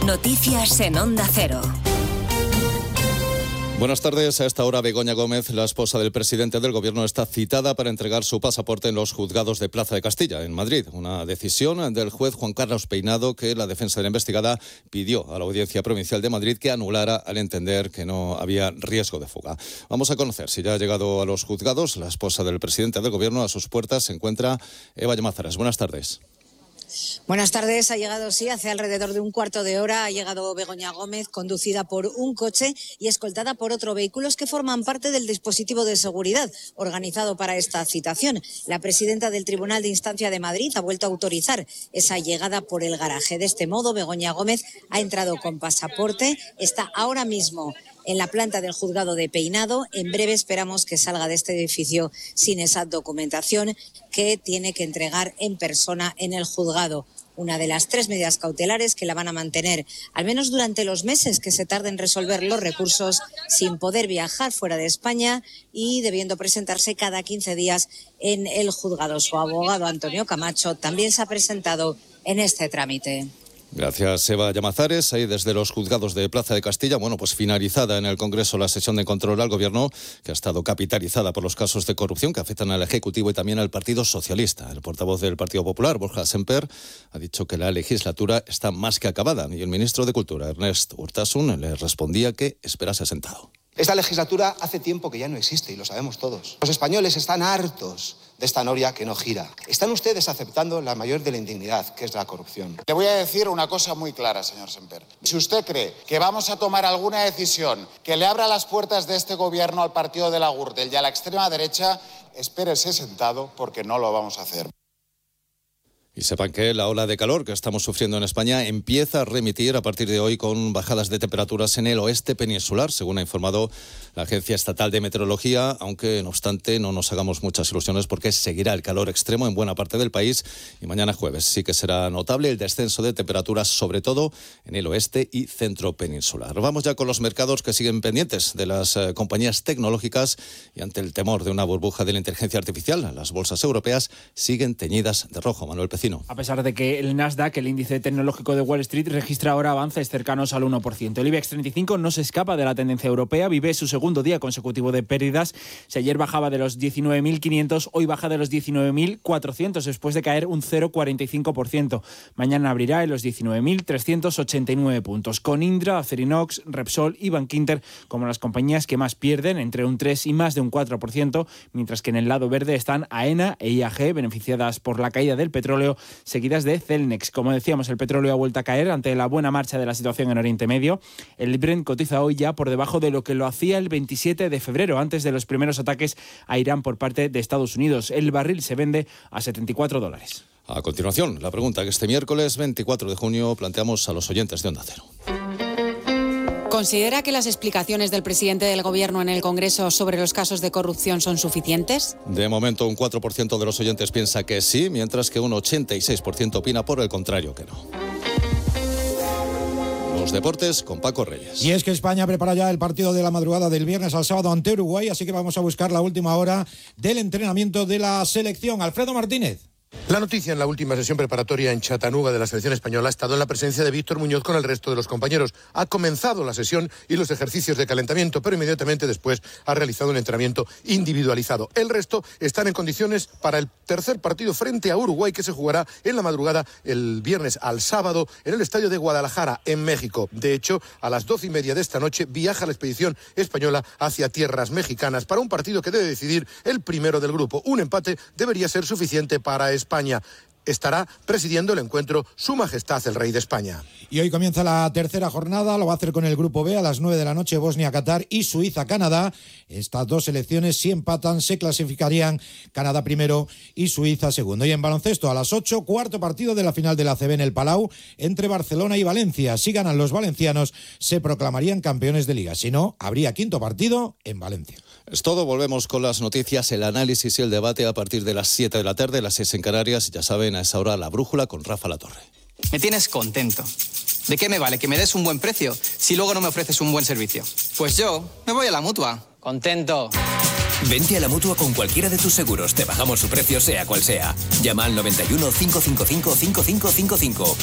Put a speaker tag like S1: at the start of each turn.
S1: Noticias en Onda Cero.
S2: Buenas tardes. A esta hora, Begoña Gómez, la esposa del presidente del Gobierno, está citada para entregar su pasaporte en los juzgados de Plaza de Castilla, en Madrid. Una decisión del juez Juan Carlos Peinado que la defensa de la investigada pidió a la Audiencia Provincial de Madrid que anulara al entender que no había riesgo de fuga. Vamos a conocer si ya ha llegado a los juzgados. La esposa del presidente del Gobierno, a sus puertas se encuentra Eva Llamazares. Buenas tardes.
S3: Buenas tardes. Ha llegado, sí, hace alrededor de un cuarto de hora ha llegado Begoña Gómez, conducida por un coche y escoltada por otro vehículos que forman parte del dispositivo de seguridad organizado para esta citación. La presidenta del Tribunal de Instancia de Madrid ha vuelto a autorizar esa llegada por el garaje. De este modo, Begoña Gómez ha entrado con pasaporte, está ahora mismo en la planta del juzgado de Peinado. En breve esperamos que salga de este edificio sin esa documentación que tiene que entregar en persona en el juzgado. Una de las 3 medidas cautelares que la van a mantener, al menos durante los meses que se tarde en resolver los recursos, sin poder viajar fuera de España y debiendo presentarse cada 15 días en el juzgado. Su abogado, Antonio Camacho, también se ha presentado en este trámite.
S2: Gracias, Eva Llamazares. Ahí desde los juzgados de Plaza de Castilla, pues finalizada en el Congreso la sesión de control al Gobierno, que ha estado capitalizada por los casos de corrupción que afectan al Ejecutivo y también al Partido Socialista. El portavoz del Partido Popular, Borja Sémper, ha dicho que la legislatura está más que acabada y el ministro de Cultura, Ernest Urtasun, le respondía que esperase sentado.
S4: Esta legislatura hace tiempo que ya no existe y lo sabemos todos. Los españoles están hartos de esta noria que no gira. Están ustedes aceptando la mayor de la indignidad, que es la corrupción.
S5: Le voy a decir una cosa muy clara, señor Sémper. Si usted cree que vamos a tomar alguna decisión que le abra las puertas de este gobierno al partido de la Gürtel y a la extrema derecha, espérese sentado porque no lo vamos a hacer.
S2: Y sepan que la ola de calor que estamos sufriendo en España empieza a remitir a partir de hoy con bajadas de temperaturas en el oeste peninsular, según ha informado la Agencia Estatal de Meteorología, aunque no obstante no nos hagamos muchas ilusiones porque seguirá el calor extremo en buena parte del país y mañana jueves sí que será notable el descenso de temperaturas, sobre todo en el oeste y centro peninsular. Vamos ya con los mercados que siguen pendientes de las compañías tecnológicas y ante el temor de una burbuja de la inteligencia artificial, las bolsas europeas siguen teñidas de rojo. Manuel Pecino.
S6: A pesar de que el Nasdaq, el índice tecnológico de Wall Street, registra ahora avances cercanos al 1%. El IBEX 35 no se escapa de la tendencia europea, vive su segundo día consecutivo de pérdidas. Si ayer bajaba de los 19.500, hoy baja de los 19.400 después de caer un 0,45%. Mañana abrirá en los 19.389 puntos, con Indra, Acerinox, Repsol y Bankinter como las compañías que más pierden, entre un 3 y más de un 4%, mientras que en el lado verde están AENA e IAG, beneficiadas por la caída del petróleo, seguidas de Celnex. Como decíamos, el petróleo ha vuelto a caer ante la buena marcha de la situación en Oriente Medio. El Brent cotiza hoy ya por debajo de lo que lo hacía el 27 de febrero, antes de los primeros ataques a Irán por parte de Estados Unidos. El barril se vende a $74.
S2: A continuación, la pregunta que este miércoles 24 de junio planteamos a los oyentes de Onda Cero.
S7: ¿Considera que las explicaciones del presidente del Gobierno en el Congreso sobre los casos de corrupción son suficientes?
S2: De momento, un 4% de los oyentes piensa que sí, mientras que un 86% opina por el contrario, que no. Los deportes con Paco Reyes.
S8: Y es que España prepara ya el partido de la madrugada del viernes al sábado ante Uruguay, así que vamos a buscar la última hora del entrenamiento de la selección. Alfredo Martínez.
S9: La noticia en la última sesión preparatoria en Chattanooga de la selección española ha estado en la presencia de Víctor Muñoz con el resto de los compañeros. Ha comenzado la sesión y los ejercicios de calentamiento, pero inmediatamente después ha realizado un entrenamiento individualizado. El resto están en condiciones para el tercer partido frente a Uruguay, que se jugará en la madrugada el viernes al sábado en el estadio de Guadalajara, en México. De hecho, a las 12:30 de esta noche viaja la expedición española hacia tierras mexicanas para un partido que debe decidir el primero del grupo. Un empate debería ser suficiente para España. Estará presidiendo el encuentro Su Majestad el Rey de España.
S8: Y hoy comienza la tercera jornada, lo va a hacer con el Grupo B a las 9 de la noche, Bosnia-Qatar y Suiza-Canadá. Estas dos selecciones, si empatan, se clasificarían Canadá primero y Suiza segundo. Y en baloncesto, a las 8, cuarto partido de la final de la ACB en el Palau, entre Barcelona y Valencia. Si ganan los valencianos, se proclamarían campeones de liga. Si no, habría quinto partido en Valencia.
S2: Es todo, volvemos con las noticias, el análisis y el debate a partir de las 7 de la tarde, las 6 en Canarias. Ya saben, a esa hora La Brújula con Rafa Latorre.
S10: Me tienes contento. ¿De qué me vale que me des un buen precio si luego no me ofreces un buen servicio? Pues yo me voy a la Mutua. Contento.
S11: Vente a la Mutua con cualquiera de tus seguros. Te bajamos su precio sea cual sea. Llama al 91 555 5555.